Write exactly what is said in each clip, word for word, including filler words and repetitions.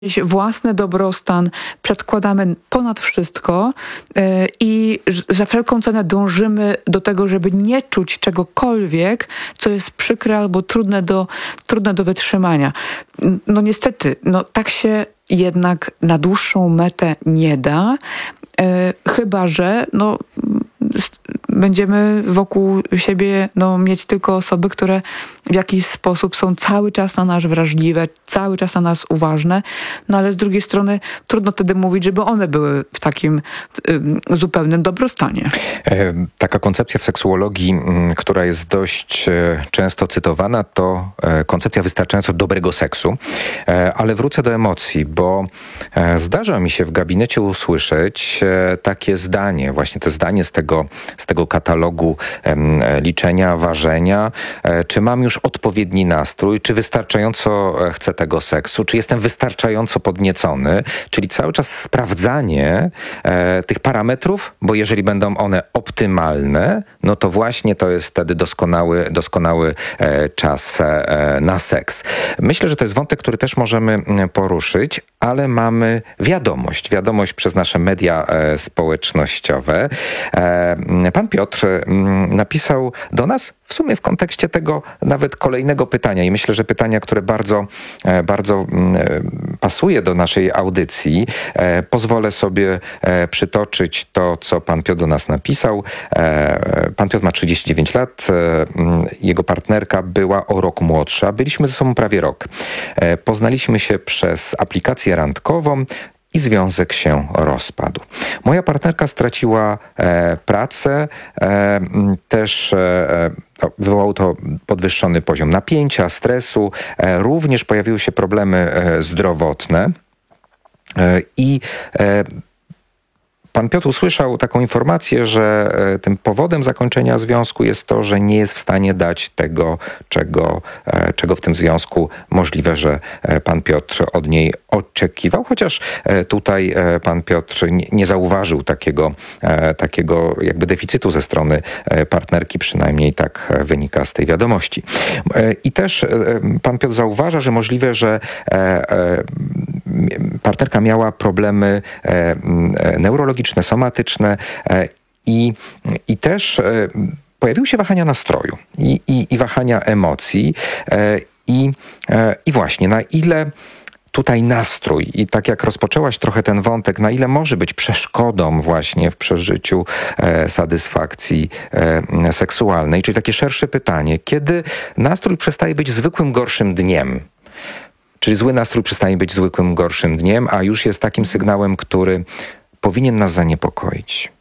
własny dobrostan przedkładamy ponad wszystko yy, i za wszelką cenę dążymy do tego, żeby nie czuć czegokolwiek, co jest przykre albo trudne do, trudne do wytrzymania. No niestety, no tak się jednak na dłuższą metę nie da, yy, chyba że no, będziemy wokół siebie no, mieć tylko osoby, które w jakiś sposób są cały czas na nas wrażliwe, cały czas na nas uważne, no ale z drugiej strony trudno wtedy mówić, żeby one były w takim y, zupełnym dobrostanie. E, taka koncepcja w seksuologii, m, która jest dość e, często cytowana, to e, koncepcja wystarczająco dobrego seksu. E, ale wrócę do emocji, bo e, zdarza mi się w gabinecie usłyszeć e, takie zdanie, właśnie to zdanie z tego, z tego katalogu e, liczenia, ważenia, e, czy mam już odpowiedni nastrój, czy wystarczająco chcę tego seksu, czy jestem wystarczająco podniecony, czyli cały czas sprawdzanie e, tych parametrów, bo jeżeli będą one optymalne, no to właśnie to jest wtedy doskonały, doskonały e, czas e, na seks. Myślę, że to jest wątek, który też możemy poruszyć, ale mamy wiadomość, wiadomość przez nasze media e, społecznościowe. E, pan Piotr m, napisał do nas w sumie w kontekście tego nawet kolejnego pytania i myślę, że pytania, które bardzo, bardzo pasuje do naszej audycji. Pozwolę sobie przytoczyć to, co pan Piotr do nas napisał. Pan Piotr ma trzydzieści dziewięć lat. Jego partnerka była o rok młodsza. Byliśmy ze sobą prawie rok. Poznaliśmy się przez aplikację randkową i związek się rozpadł. Moja partnerka straciła e, pracę, e, też e, wywołało to podwyższony poziom napięcia, stresu, e, również pojawiły się problemy e, zdrowotne e, i e, Pan Piotr usłyszał taką informację, że tym powodem zakończenia związku jest to, że nie jest w stanie dać tego, czego, czego w tym związku możliwe, że pan Piotr od niej oczekiwał, chociaż tutaj pan Piotr nie zauważył takiego, takiego jakby deficytu ze strony partnerki, przynajmniej tak wynika z tej wiadomości. I też pan Piotr zauważa, że możliwe, że partnerka miała problemy neurologiczne, somatyczne i, i też pojawiły się wahania nastroju i, i, i wahania emocji i, i właśnie na ile tutaj nastrój i tak jak rozpoczęłaś trochę ten wątek, na ile może być przeszkodą właśnie w przeżyciu e, satysfakcji e, seksualnej, czyli takie szersze pytanie, kiedy nastrój przestaje być zwykłym gorszym dniem, czyli zły nastrój przestaje być zwykłym gorszym dniem, a już jest takim sygnałem, który powinien nas zaniepokoić.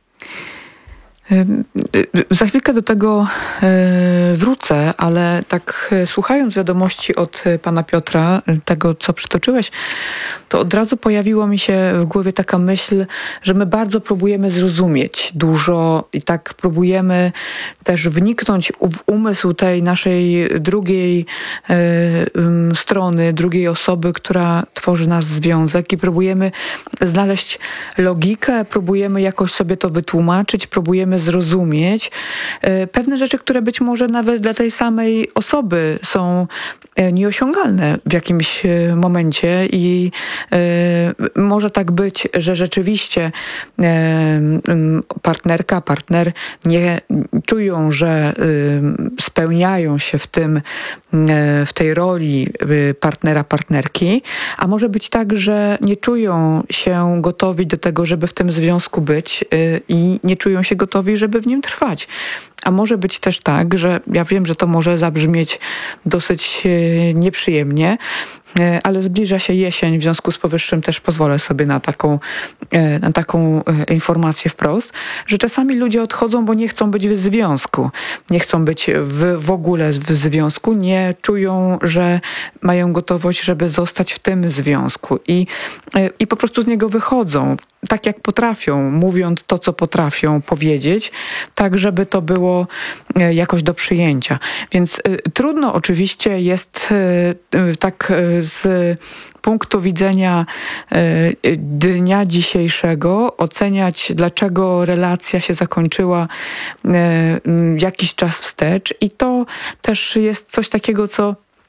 Za chwilkę do tego wrócę, ale tak słuchając wiadomości od pana Piotra, tego co przytoczyłeś, to od razu pojawiła mi się w głowie taka myśl, że my bardzo próbujemy zrozumieć dużo i tak próbujemy też wniknąć w umysł tej naszej drugiej strony, drugiej osoby, która tworzy nasz związek i próbujemy znaleźć logikę, próbujemy jakoś sobie to wytłumaczyć, próbujemy zrozumieć pewne rzeczy, które być może nawet dla tej samej osoby są nieosiągalne w jakimś momencie i może tak być, że rzeczywiście partnerka, partner nie czują, że spełniają się w tym, w tej roli partnera, partnerki, a może być tak, że nie czują się gotowi do tego, żeby w tym związku być i nie czują się gotowi, żeby w nim trwać. A może być też tak, że ja wiem, że to może zabrzmieć dosyć nieprzyjemnie, ale zbliża się jesień, w związku z powyższym też pozwolę sobie na taką, na taką informację wprost, że czasami ludzie odchodzą, bo nie chcą być w związku. Nie chcą być w, w ogóle w związku, nie czują, że mają gotowość, żeby zostać w tym związku i, i po prostu z niego wychodzą. Tak jak potrafią, mówiąc to, co potrafią powiedzieć, tak żeby to było jakoś do przyjęcia. Więc y, trudno oczywiście jest y, tak y, z punktu widzenia y, dnia dzisiejszego oceniać, dlaczego relacja się zakończyła y, y, jakiś czas wstecz i to też jest coś takiego, co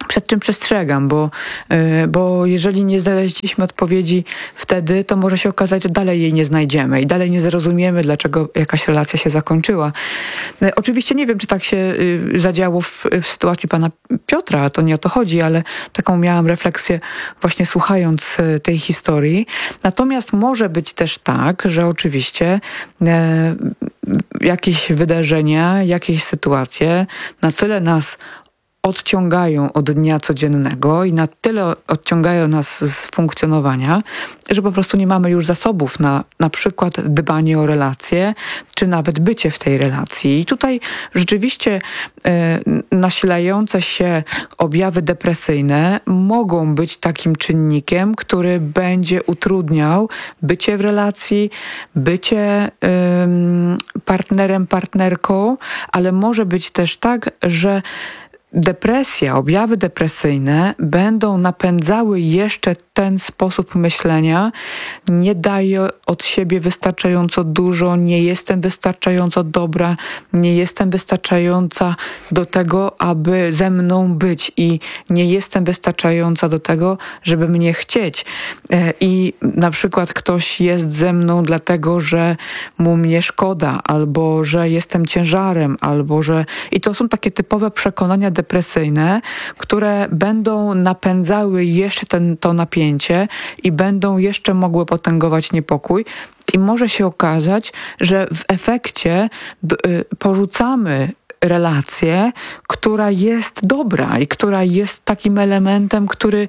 przed czym przestrzegam, bo, bo jeżeli nie znaleźliśmy odpowiedzi wtedy, to może się okazać, że dalej jej nie znajdziemy i dalej nie zrozumiemy, dlaczego jakaś relacja się zakończyła. Oczywiście nie wiem, czy tak się zadziało w, w sytuacji pana Piotra, to nie o to chodzi, ale taką miałam refleksję właśnie słuchając tej historii. Natomiast może być też tak, że oczywiście e, jakieś wydarzenia, jakieś sytuacje na tyle nas odciągają od dnia codziennego i na tyle odciągają nas z funkcjonowania, że po prostu nie mamy już zasobów na na przykład dbanie o relacje, czy nawet bycie w tej relacji. I tutaj rzeczywiście e, nasilające się objawy depresyjne mogą być takim czynnikiem, który będzie utrudniał bycie w relacji, bycie e, partnerem, partnerką, ale może być też tak, że depresja, objawy depresyjne będą napędzały jeszcze ten sposób myślenia. Nie daję od siebie wystarczająco dużo, nie jestem wystarczająco dobra, nie jestem wystarczająca do tego, aby ze mną być i nie jestem wystarczająca do tego, żeby mnie chcieć. I na przykład ktoś jest ze mną dlatego, że mu mnie szkoda, albo że jestem ciężarem, albo że... I to są takie typowe przekonania depresyjne, które będą napędzały jeszcze ten, to napięcie i będą jeszcze mogły potęgować niepokój. I może się okazać, że w efekcie d- porzucamy relację, która jest dobra i która jest takim elementem, który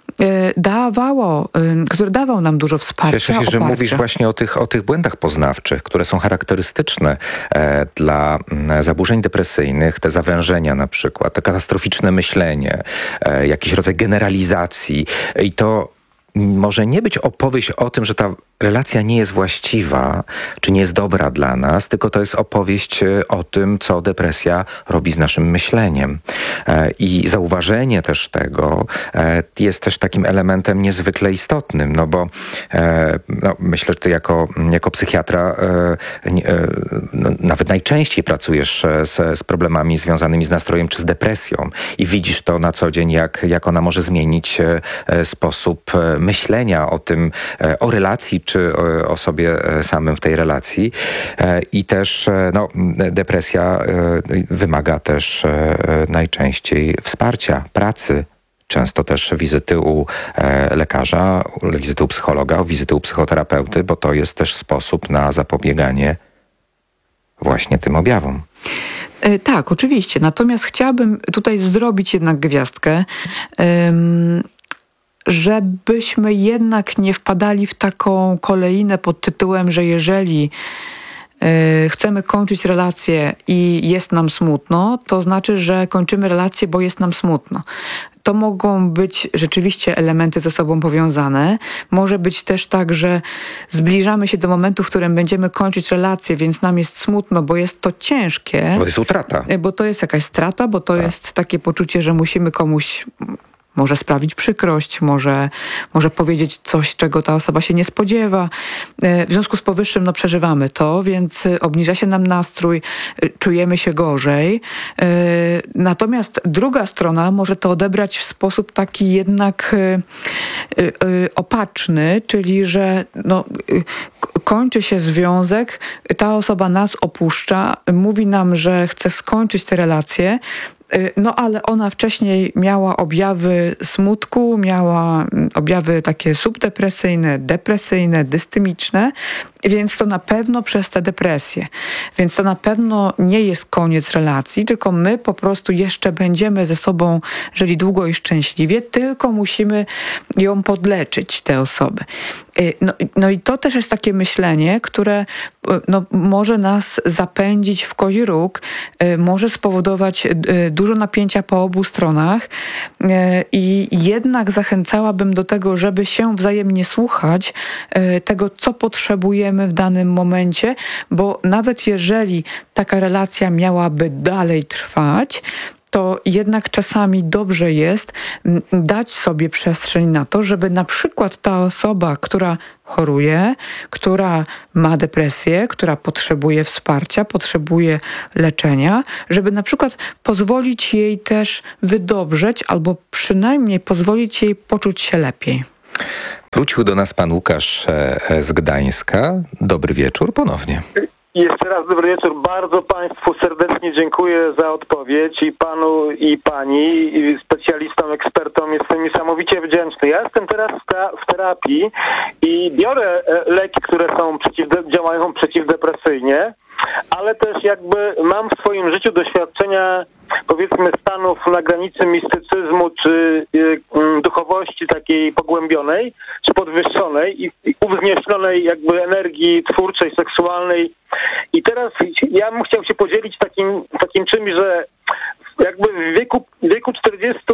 dawało, który dawał nam dużo wsparcia. Cieszę się, że oparcia. mówisz właśnie o tych, o tych błędach poznawczych, które są charakterystyczne e, dla m, zaburzeń depresyjnych, te zawężenia na przykład, to katastroficzne myślenie, e, jakiś rodzaj generalizacji i to może nie być opowieść o tym, że ta relacja nie jest właściwa, czy nie jest dobra dla nas, tylko to jest opowieść o tym, co depresja robi z naszym myśleniem. I zauważenie też tego jest też takim elementem niezwykle istotnym, no bo no, myślę, że ty jako, jako psychiatra no, nawet najczęściej pracujesz z, z problemami związanymi z nastrojem czy z depresją i widzisz to na co dzień, jak, jak ona może zmienić sposób myślenia o tym, o relacji, czy o, o sobie samym w tej relacji. I też no, depresja wymaga też najczęściej wsparcia, pracy, często też wizyty u lekarza, wizyty u psychologa, wizyty u psychoterapeuty, bo to jest też sposób na zapobieganie właśnie tym objawom. Tak, oczywiście. Natomiast chciałabym tutaj zrobić jednak gwiazdkę, um, żebyśmy jednak nie wpadali w taką kolejnę pod tytułem, że jeżeli y, chcemy kończyć relację i jest nam smutno, to znaczy, że kończymy relację, bo jest nam smutno. To mogą być rzeczywiście elementy ze sobą powiązane. Może być też tak, że zbliżamy się do momentu, w którym będziemy kończyć relację, więc nam jest smutno, bo jest to ciężkie. Bo to jest utrata. Bo to jest jakaś strata, bo to tak. jest takie poczucie, że musimy komuś... może sprawić przykrość, może, może powiedzieć coś, czego ta osoba się nie spodziewa. W związku z powyższym no, przeżywamy to, więc obniża się nam nastrój, czujemy się gorzej. Natomiast druga strona może to odebrać w sposób taki jednak opatrzny, czyli że no, kończy się związek, ta osoba nas opuszcza, mówi nam, że chce skończyć tę relację, no ale ona wcześniej miała objawy smutku, miała objawy takie subdepresyjne, depresyjne, dystymiczne, więc to na pewno przez tę depresję. Więc to na pewno nie jest koniec relacji, tylko my po prostu jeszcze będziemy ze sobą żyli długo i szczęśliwie, tylko musimy ją podleczyć, tę osobę. No, no i to też jest takie myślenie, które no, może nas zapędzić w kozi róg, może spowodować dużo napięcia po obu stronach i jednak zachęcałabym do tego, żeby się wzajemnie słuchać tego, co potrzebujemy w danym momencie, bo nawet jeżeli taka relacja miałaby dalej trwać, to jednak czasami dobrze jest dać sobie przestrzeń na to, żeby na przykład ta osoba, która choruje, która ma depresję, która potrzebuje wsparcia, potrzebuje leczenia, żeby na przykład pozwolić jej też wydobrzeć albo przynajmniej pozwolić jej poczuć się lepiej. Wrócił do nas pan Łukasz z Gdańska. Dobry wieczór ponownie. Jeszcze raz dobry wieczór. Bardzo Państwu serdecznie dziękuję za odpowiedź i Panu i Pani, i specjalistom, ekspertom. Jestem niesamowicie wdzięczny. Ja jestem teraz w terapii i biorę leki, które są przeciwde- działają przeciwdepresyjnie, ale też jakby mam w swoim życiu doświadczenia, powiedzmy, stanów na granicy mistycyzmu czy y, duchowości takiej pogłębionej, czy podwyższonej i, i uwzniesionej jakby energii twórczej, seksualnej. I teraz ja bym chciał się podzielić takim, takim czymś, że jakby w wieku, w wieku czterdziestu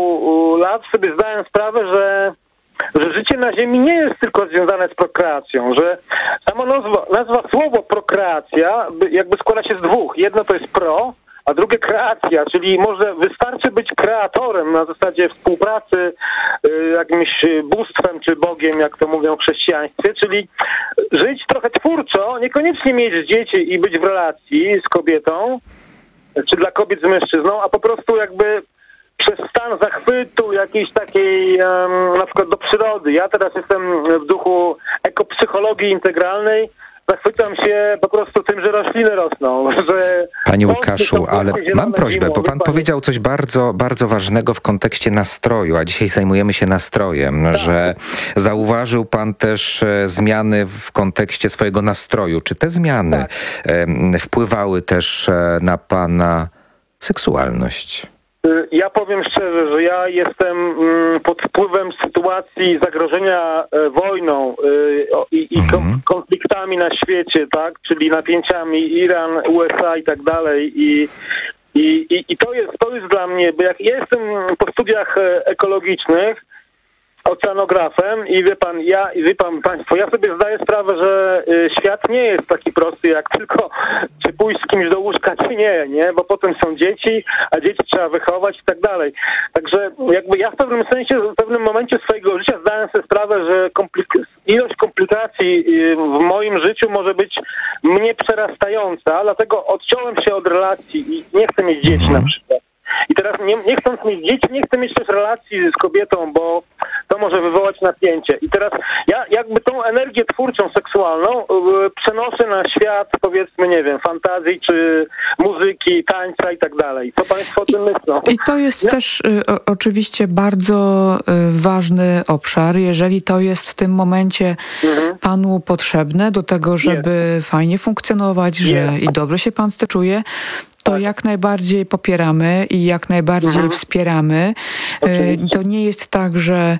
lat sobie zdałem sprawę, że że życie na Ziemi nie jest tylko związane z prokreacją, że sama nazwa, nazwa słowo prokreacja jakby składa się z dwóch. Jedno to jest pro, a drugie kreacja, czyli może wystarczy być kreatorem na zasadzie współpracy y, jakimś bóstwem czy Bogiem, jak to mówią w chrześcijaństwie, czyli żyć trochę twórczo, niekoniecznie mieć dzieci i być w relacji z kobietą, czy dla kobiet z mężczyzną, a po prostu jakby przez stan zachwytu jakiejś takiej um, na przykład do przyrody. Ja teraz jestem w duchu ekopsychologii integralnej. Zachwycam się po prostu tym, że rośliny rosną. Że Panie Łukaszu, ale mam prośbę, bo pan powiedział coś bardzo, bardzo ważnego w kontekście nastroju, a dzisiaj zajmujemy się nastrojem, tak. Że zauważył pan też zmiany w kontekście swojego nastroju. Czy te zmiany tak. wpływały też na pana seksualność? Ja powiem szczerze, że ja jestem pod wpływem sytuacji zagrożenia wojną i, i mhm. konfliktami na świecie, tak, czyli napięciami Iran, U S A i tak dalej. I, i, i to jest, to jest dla mnie, bo jak ja jestem po studiach ekologicznych, oceanografem i wie pan, ja i wie pan państwo, ja sobie zdaję sprawę, że y, świat nie jest taki prosty, jak tylko czy pójść z kimś do łóżka, czy nie, nie, bo potem są dzieci, a dzieci trzeba wychować i tak dalej. Także jakby ja w pewnym sensie, w pewnym momencie swojego życia zdałem sobie sprawę, że komplik- ilość komplikacji y, w moim życiu może być mnie przerastająca, dlatego odciąłem się od relacji i nie chcę mieć dzieci na przykład. I teraz nie, nie chcąc mieć dzieci, nie chcę mieć też relacji z kobietą, bo to może wywołać napięcie. I teraz ja jakby tą energię twórczą, seksualną yy, przenoszę na świat, powiedzmy, nie wiem, fantazji, czy muzyki, tańca i tak dalej. Co państwo o tym myślą? I to jest ja... też y, o, oczywiście bardzo y, ważny obszar, jeżeli to jest w tym momencie mhm. panu potrzebne do tego, żeby jest. fajnie funkcjonować, że jest. i dobrze się pan czuje, to jak najbardziej popieramy i jak najbardziej mhm. wspieramy. Oczywiście. To nie jest tak, że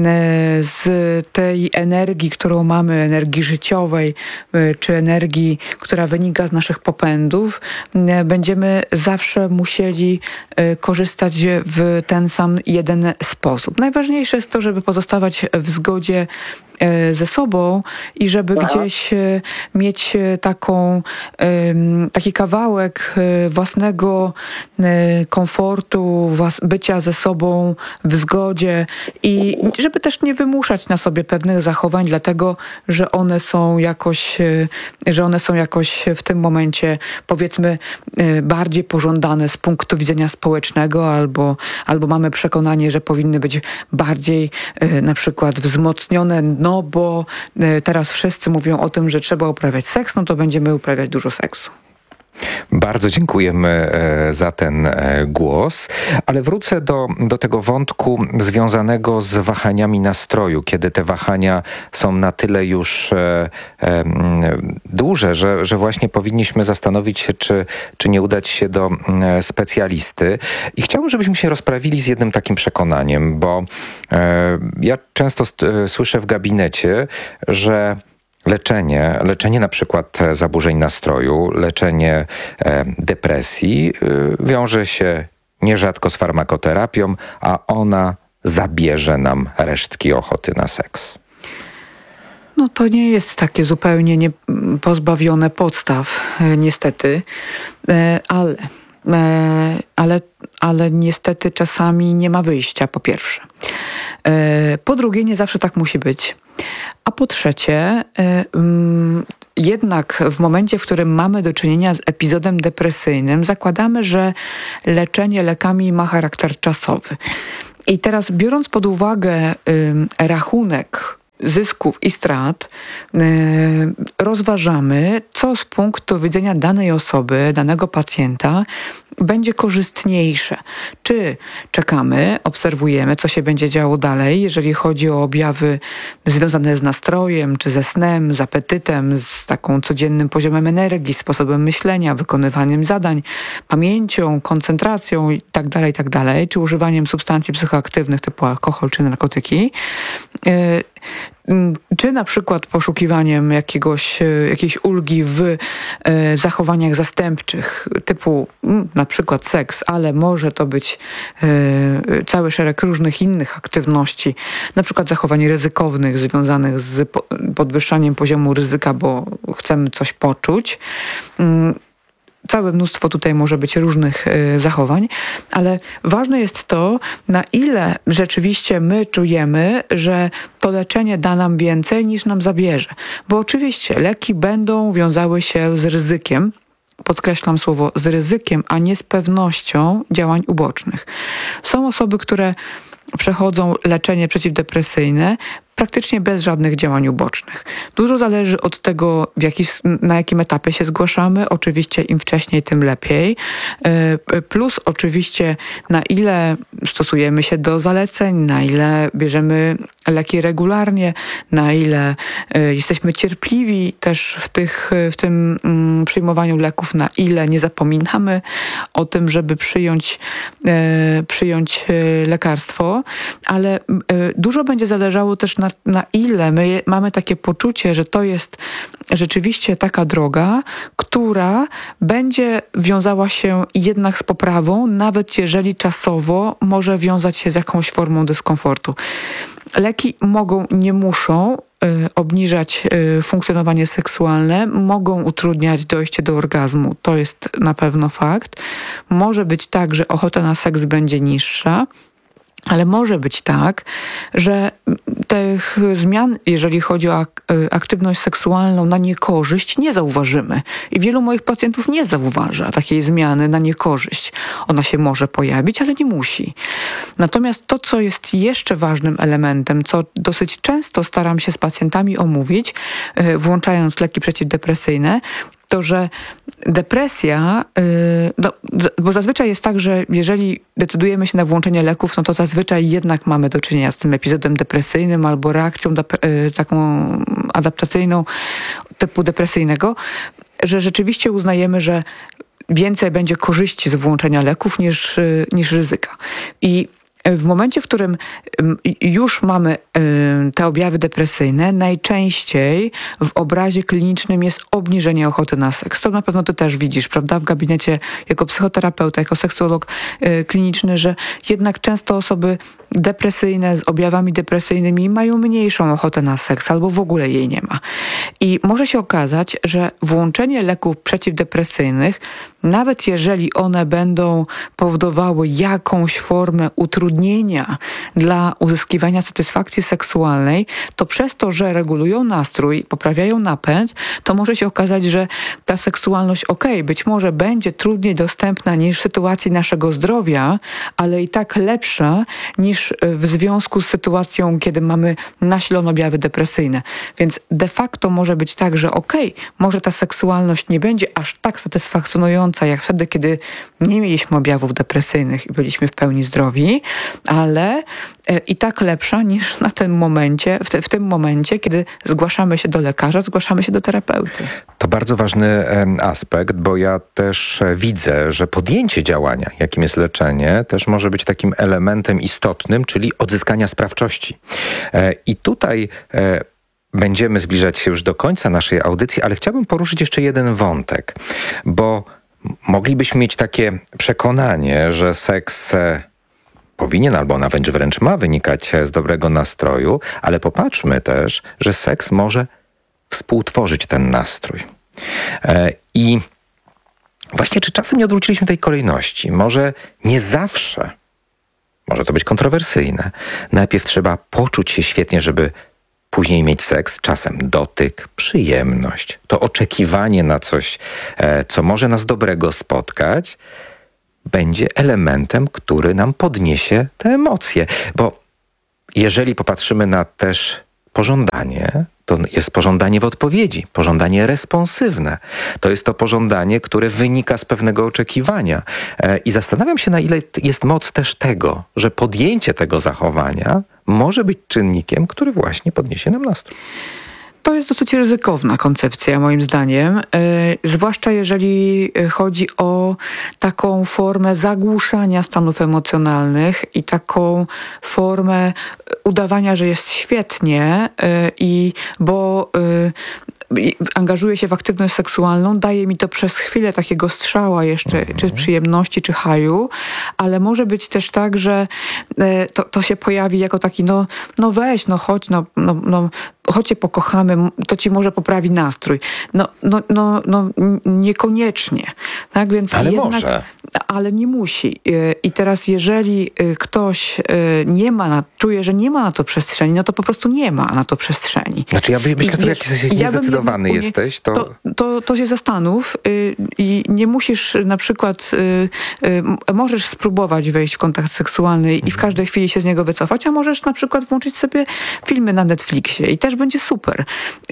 z tej energii, którą mamy, energii życiowej, czy energii, która wynika z naszych popędów, będziemy zawsze musieli korzystać w ten sam jeden sposób. Najważniejsze jest to, żeby pozostawać w zgodzie ze sobą i żeby Aha. gdzieś mieć taką, taki kawałek własnego komfortu, bycia ze sobą w zgodzie i żeby też nie wymuszać na sobie pewnych zachowań, dlatego, że one są jakoś, że one są jakoś w tym momencie, powiedzmy, bardziej pożądane z punktu widzenia społecznego, albo, albo mamy przekonanie, że powinny być bardziej na przykład wzmocnione, no bo teraz wszyscy mówią o tym, że trzeba uprawiać seks, no to będziemy uprawiać dużo seksu. Bardzo dziękujemy za ten głos, ale wrócę do, do tego wątku związanego z wahaniami nastroju, kiedy te wahania są na tyle już e, e, duże, że, że właśnie powinniśmy zastanowić się, czy, czy nie udać się do specjalisty. I chciałbym, żebyśmy się rozprawili z jednym takim przekonaniem, bo e, ja często st- słyszę w gabinecie, że Leczenie, leczenie na przykład zaburzeń nastroju, leczenie e, depresji y, wiąże się nierzadko z farmakoterapią, a ona zabierze nam resztki ochoty na seks. No to nie jest takie zupełnie nie, pozbawione podstaw, niestety, ale ale, ale niestety czasami nie ma wyjścia, po pierwsze. Po drugie, nie zawsze tak musi być. A po trzecie, jednak w momencie, w którym mamy do czynienia z epizodem depresyjnym, zakładamy, że leczenie lekami ma charakter czasowy. I teraz, biorąc pod uwagę rachunek zysków i strat, rozważamy, co z punktu widzenia danej osoby, danego pacjenta będzie korzystniejsze. Czy czekamy, obserwujemy, co się będzie działo dalej, jeżeli chodzi o objawy związane z nastrojem, czy ze snem, z apetytem, z taką codziennym poziomem energii, sposobem myślenia, wykonywaniem zadań, pamięcią, koncentracją itd., itd., czy używaniem substancji psychoaktywnych typu alkohol czy narkotyki. Czy na przykład poszukiwaniem jakiegoś, jakiejś ulgi w e, zachowaniach zastępczych, typu m, na przykład seks, ale może to być e, cały szereg różnych innych aktywności, na przykład zachowań ryzykownych związanych z po, podwyższaniem poziomu ryzyka, bo chcemy coś poczuć. Mm, Całe mnóstwo tutaj może być różnych y, zachowań, ale ważne jest to, na ile rzeczywiście my czujemy, że to leczenie da nam więcej niż nam zabierze. Bo oczywiście leki będą wiązały się z ryzykiem, podkreślam słowo z ryzykiem, a nie z pewnością działań ubocznych. Są osoby, które przechodzą leczenie przeciwdepresyjne praktycznie bez żadnych działań ubocznych. Dużo zależy od tego, w jaki, na jakim etapie się zgłaszamy. Oczywiście im wcześniej, tym lepiej. Plus oczywiście na ile stosujemy się do zaleceń, na ile bierzemy leki regularnie, na ile jesteśmy cierpliwi też w, tych, w tym przyjmowaniu leków, na ile nie zapominamy o tym, żeby przyjąć, przyjąć lekarstwo, ale dużo będzie zależało też na na ile my mamy takie poczucie, że to jest rzeczywiście taka droga, która będzie wiązała się jednak z poprawą, nawet jeżeli czasowo może wiązać się z jakąś formą dyskomfortu. Leki mogą, nie muszą y, obniżać y, funkcjonowanie seksualne, mogą utrudniać dojście do orgazmu. To jest na pewno fakt. Może być tak, że ochota na seks będzie niższa, ale może być tak, że tych zmian, jeżeli chodzi o ak- aktywność seksualną na niekorzyść, nie zauważymy. I wielu moich pacjentów nie zauważa takiej zmiany na niekorzyść. Ona się może pojawić, ale nie musi. Natomiast to, co jest jeszcze ważnym elementem, co dosyć często staram się z pacjentami omówić, włączając leki przeciwdepresyjne, to, że depresja, yy, no, bo zazwyczaj jest tak, że jeżeli decydujemy się na włączenie leków, no to zazwyczaj jednak mamy do czynienia z tym epizodem depresyjnym albo reakcją dep- yy, taką adaptacyjną typu depresyjnego, że rzeczywiście uznajemy, że więcej będzie korzyści z włączenia leków niż, yy, niż ryzyka. I w momencie, w którym już mamy te objawy depresyjne, najczęściej w obrazie klinicznym jest obniżenie ochoty na seks. To na pewno ty też widzisz, prawda, w gabinecie jako psychoterapeuta, jako seksuolog kliniczny, że jednak często osoby depresyjne z objawami depresyjnymi mają mniejszą ochotę na seks albo w ogóle jej nie ma. I może się okazać, że włączenie leków przeciwdepresyjnych, nawet jeżeli one będą powodowały jakąś formę utrudnienia dla uzyskiwania satysfakcji seksualnej, to przez to, że regulują nastrój, poprawiają napęd, to może się okazać, że ta seksualność, okej, okay, być może będzie trudniej dostępna niż w sytuacji naszego zdrowia, ale i tak lepsza niż w związku z sytuacją, kiedy mamy nasilone objawy depresyjne. Więc de facto może być tak, że okej, okay, może ta seksualność nie będzie aż tak satysfakcjonująca, jak wtedy, kiedy nie mieliśmy objawów depresyjnych i byliśmy w pełni zdrowi, ale i tak lepsza niż na tym momencie, w, te, w tym momencie, kiedy zgłaszamy się do lekarza, zgłaszamy się do terapeuty. To bardzo ważny aspekt, bo ja też widzę, że podjęcie działania, jakim jest leczenie, też może być takim elementem istotnym, czyli odzyskania sprawczości. I tutaj będziemy zbliżać się już do końca naszej audycji, ale chciałbym poruszyć jeszcze jeden wątek, bo moglibyśmy mieć takie przekonanie, że seks powinien albo nawet wręcz ma wynikać z dobrego nastroju, ale popatrzmy też, że seks może współtworzyć ten nastrój. I właśnie czy czasem nie odwróciliśmy tej kolejności? Może nie zawsze, może to być kontrowersyjne. Najpierw trzeba poczuć się świetnie, żeby później mieć seks, czasem dotyk, przyjemność, to oczekiwanie na coś, co może nas dobrego spotkać, będzie elementem, który nam podniesie te emocje. Bo jeżeli popatrzymy na też pożądanie, to jest pożądanie w odpowiedzi, pożądanie responsywne. To jest to pożądanie, które wynika z pewnego oczekiwania. I zastanawiam się, na ile jest moc też tego, że podjęcie tego zachowania może być czynnikiem, który właśnie podniesie nam nastrój. To jest dosyć ryzykowna koncepcja, moim zdaniem, yy, zwłaszcza jeżeli chodzi o taką formę zagłuszania stanów emocjonalnych i taką formę udawania, że jest świetnie, yy, i bo yy, angażuję się w aktywność seksualną, daje mi to przez chwilę takiego strzała jeszcze, mm. czy przyjemności, czy haju, ale może być też tak, że e, to, to się pojawi jako taki, no, no weź, no chodź, no, no, no chodź się pokochamy, to ci może poprawi nastrój. No, no, no, no niekoniecznie. Tak? Więc ale jednak, może. Ale nie musi. I teraz jeżeli ktoś nie ma, na, czuje, że nie ma na to przestrzeni, no to po prostu nie ma na to przestrzeni. Znaczy ja myślę, że jak niezdecydowany ja jesteś, to... To, to... to się zastanów i nie musisz na przykład, możesz spróbować wejść w kontakt seksualny mhm. i w każdej chwili się z niego wycofać, a możesz na przykład włączyć sobie filmy na Netflixie i też będzie super.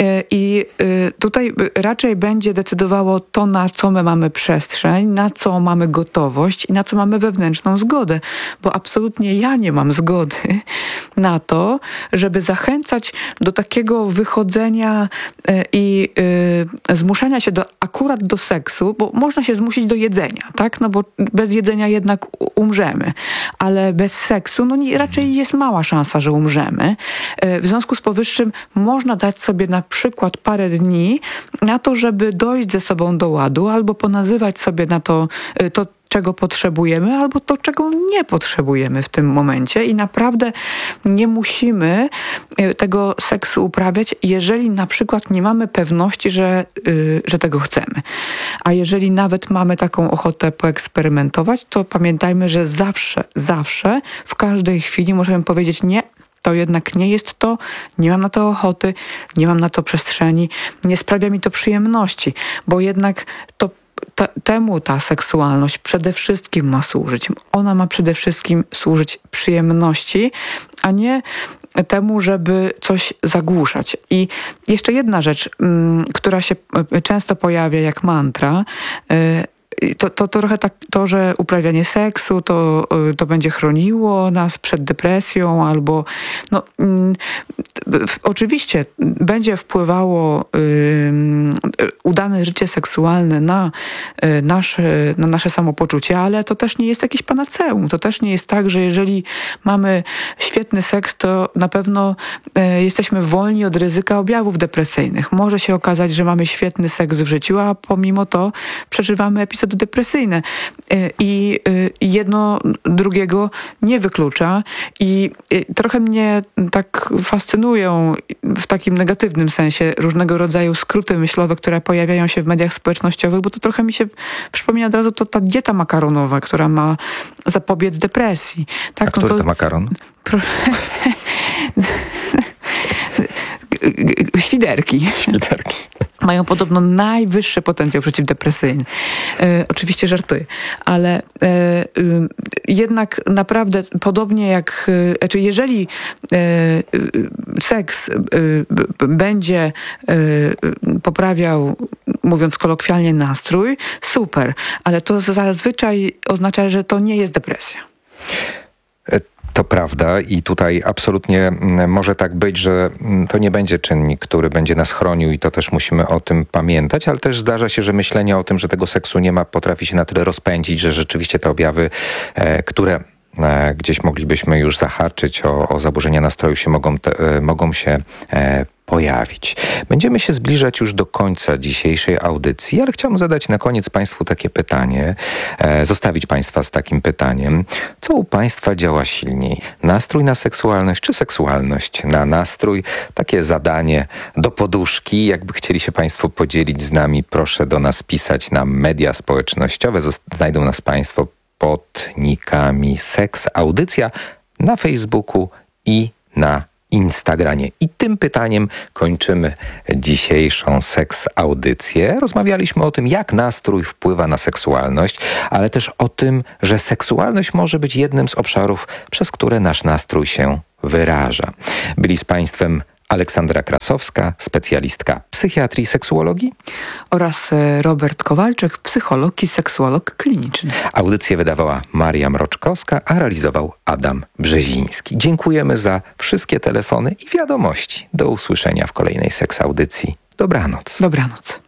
I tutaj raczej będzie decydowało to, na co my mamy przestrzeń, na co mamy gotowość i na co mamy wewnętrzną zgodę. Bo absolutnie ja nie mam zgody na to, żeby zachęcać do takiego wychodzenia i zmuszenia się do, akurat do seksu, bo można się zmusić do jedzenia, tak? No bo bez jedzenia jednak umrzemy. Ale bez seksu, no nie, raczej jest mała szansa, że umrzemy. W związku z powyższym można dać sobie na przykład parę dni na to, żeby dojść ze sobą do ładu, albo ponazywać sobie na to, to czego potrzebujemy, albo to, czego nie potrzebujemy w tym momencie i naprawdę nie musimy tego seksu uprawiać, jeżeli na przykład nie mamy pewności, że, yy, że tego chcemy. A jeżeli nawet mamy taką ochotę poeksperymentować, to pamiętajmy, że zawsze, zawsze, w każdej chwili możemy powiedzieć nie, to jednak nie jest to, nie mam na to ochoty, nie mam na to przestrzeni, nie sprawia mi to przyjemności, bo jednak to ta, temu ta seksualność przede wszystkim ma służyć. Ona ma przede wszystkim służyć przyjemności, a nie temu, żeby coś zagłuszać. I jeszcze jedna rzecz, m, która się często pojawia jak mantra, y, To, to, to trochę tak, to, że uprawianie seksu to, to będzie chroniło nas przed depresją albo no, mm, oczywiście będzie wpływało y, udane życie seksualne na, y, nasze, na nasze samopoczucie, ale to też nie jest jakieś panaceum. To też nie jest tak, że jeżeli mamy świetny seks, to na pewno y, jesteśmy wolni od ryzyka objawów depresyjnych. Może się okazać, że mamy świetny seks w życiu, a pomimo to przeżywamy epizody depresyjne. I jedno drugiego nie wyklucza. I trochę mnie tak fascynują w takim negatywnym sensie różnego rodzaju skróty myślowe, które pojawiają się w mediach społecznościowych, bo to trochę mi się przypomina od razu to ta dieta makaronowa, która ma zapobiec depresji. Tak, a który no to, to makaron? Pro... Świderki. Świderki. Mają podobno najwyższy potencjał przeciwdepresyjny. E, oczywiście żartuję, ale e, e, jednak naprawdę podobnie jak, e, czy jeżeli e, seks e, będzie e, poprawiał, mówiąc kolokwialnie, nastrój, super, ale to zazwyczaj oznacza, że to nie jest depresja. To prawda i tutaj absolutnie może tak być, że to nie będzie czynnik, który będzie nas chronił i to też musimy o tym pamiętać, ale też zdarza się, że myślenie o tym, że tego seksu nie ma, potrafi się na tyle rozpędzić, że rzeczywiście te objawy, e, które e, gdzieś moglibyśmy już zahaczyć o, o zaburzenia nastroju się mogą, te, e, mogą się e, pojawić. pojawić. Będziemy się zbliżać już do końca dzisiejszej audycji, ale chciałbym zadać na koniec Państwu takie pytanie, e, zostawić Państwa z takim pytaniem. Co u Państwa działa silniej? Nastrój na seksualność czy seksualność na nastrój? Takie zadanie do poduszki. Jakby chcieli się Państwo podzielić z nami, proszę do nas pisać na media społecznościowe. Znajdą nas Państwo pod nikami Seks Audycja na Facebooku i na Instagramie. I tym pytaniem kończymy dzisiejszą Seks Audycję. Rozmawialiśmy o tym, jak nastrój wpływa na seksualność, ale też o tym, że seksualność może być jednym z obszarów, przez które nasz nastrój się wyraża. Byli z Państwem Aleksandra Krasowska, specjalistka psychiatrii i seksuologii, oraz Robert Kowalczyk, psycholog i seksuolog kliniczny. Audycję wydawała Maria Mroczkowska, a realizował Adam Brzeziński. Dziękujemy za wszystkie telefony i wiadomości. Do usłyszenia w kolejnej Seks Audycji. Dobranoc. Dobranoc.